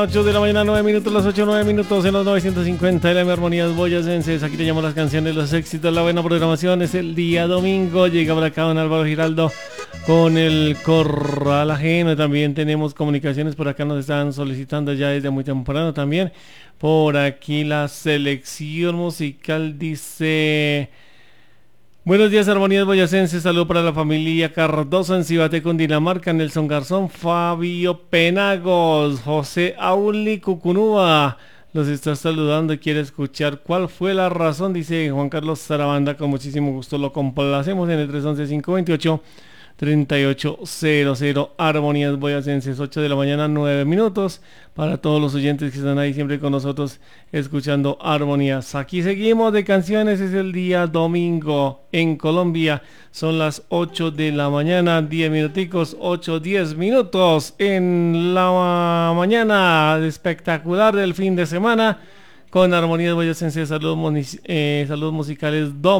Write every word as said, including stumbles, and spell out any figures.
ocho de la mañana, nueve minutos, las ocho, nueve minutos en los novecientos cincuenta de la Armonías Boyacenses. Aquí te llamo las canciones, los éxitos, la buena programación. Es el día domingo. Llega por acá don Álvaro Giraldo con el Corral Ajeno. También tenemos comunicaciones por acá, nos están solicitando ya desde muy temprano también. Por aquí la selección musical dice: buenos días, Armonías Boyacenses. Saludo para la familia Cardoso en Cibate, Cundinamarca. Nelson Garzón, Fabio Penagos, José Auli Cucunúa los está saludando y quiere escuchar cuál fue la razón. Dice Juan Carlos Sarabanda, con muchísimo gusto lo complacemos en el tres once, cinco veintiocho, treinta y ocho cero cero. Armonías Boyacenses, ocho de la mañana, nueve minutos. Para todos los oyentes que están ahí siempre con nosotros escuchando Armonías. Aquí seguimos de canciones. Es el día domingo en Colombia. Son las ocho de la mañana, diez minuticos, ocho, diez minutos en la mañana espectacular del fin de semana con Armonías Boyacenses. Saludos, eh, saludos musicales.